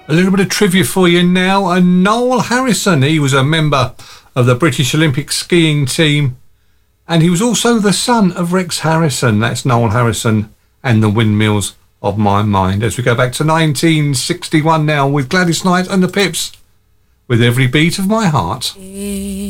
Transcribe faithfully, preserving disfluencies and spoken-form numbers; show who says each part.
Speaker 1: A little bit of trivia for you now. And Noel Harrison, he was a member of the British Olympic skiing team. And he was also the son of Rex Harrison. That's Noel Harrison and the Windmills of My Mind. As we go back to nineteen sixty-one now with Gladys Knight and the Pips. With Every Beat of My Heart.